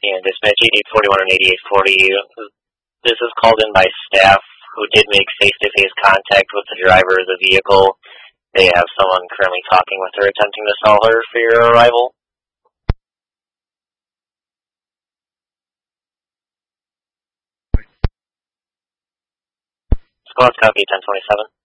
And dispatch 8841 and 8840. This is called in by staff who did make face-to-face contact with the driver of the vehicle. They have someone currently talking with her, attempting to stall her for your arrival. Squad copy 1027.